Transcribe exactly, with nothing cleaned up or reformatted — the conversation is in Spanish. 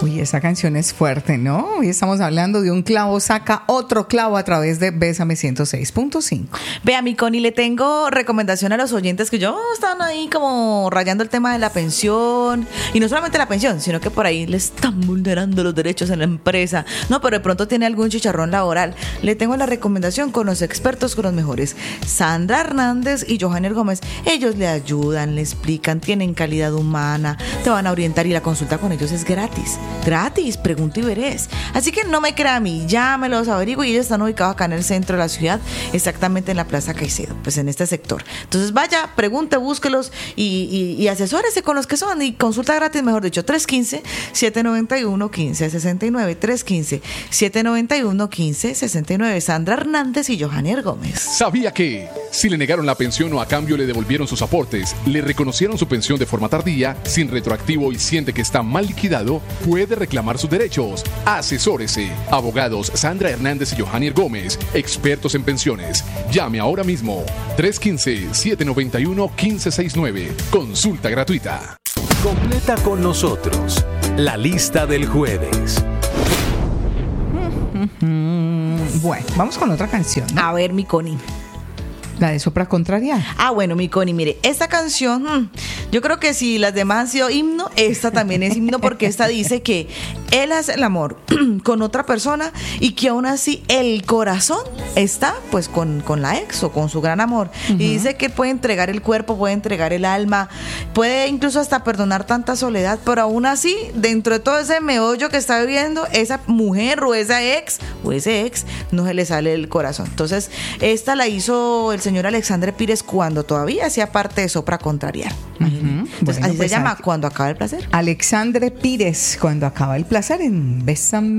Uy, esa canción es fuerte, ¿no? Hoy estamos hablando de un clavo saca otro clavo a través de Bésame ciento seis punto cinco. Vea, mi Connie, le tengo recomendación a los oyentes que yo están ahí como rayando el tema de la pensión. Y no solamente la pensión, sino que por ahí le están vulnerando los derechos en la empresa. No, pero de pronto tiene algún chicharrón laboral. Le tengo la recomendación con los expertos, con los mejores. Sandra Hernández y Johanner Gómez. Ellos le ayudan, le explican, tienen calidad humana, te van a orientar y la consulta con ellos es gratis. Gratis, pregunta y verés. Así que no me crea a mí, llámelos, averigüe. Y ellos están ubicados acá en el centro de la ciudad, exactamente en la Plaza Caicedo, pues en este sector. Entonces vaya, pregunte, búsquelos y, y, y asesórese con los que son y consulta gratis, mejor dicho, tres uno cinco, siete nueve uno, uno cinco seis nueve, tres uno cinco, siete nueve uno, uno cinco seis nueve. Sandra Hernández y Johanner Gómez. ¿Sabía que si le negaron la pensión o a cambio le devolvieron sus aportes, le reconocieron su pensión de forma tardía, sin retroactivo y siente que está mal liquidado, puede reclamar sus derechos? Asesórese. Abogados Sandra Hernández y Johanner Gómez, expertos en pensiones. Llame ahora mismo. tres uno cinco, siete nueve uno, uno cinco seis nueve. Consulta gratuita. Completa con nosotros la lista del jueves. Bueno, vamos con otra canción, ¿no? A ver, mi Connie. La de Sopra Contrariar. Ah, bueno, mi Connie, mire, esta canción, hmm, yo creo que si las demás han sido himno, esta también es himno porque esta dice que él hace el amor con otra persona y que aún así el corazón está pues con, con la ex o con su gran amor. Uh-huh. Y dice que puede entregar el cuerpo, puede entregar el alma, puede incluso hasta perdonar tanta soledad, pero aún así, dentro de todo ese meollo que está viviendo, esa mujer o esa ex o ese ex no se le sale el corazón. Entonces, esta la hizo el señor Alexandre Pires cuando todavía hacía parte de Sopra Contrariar. Uh-huh. Entonces, bueno, así pues se llama, Cuando acaba el placer. Alexandre Pires, Cuando acaba el placer, en Bésame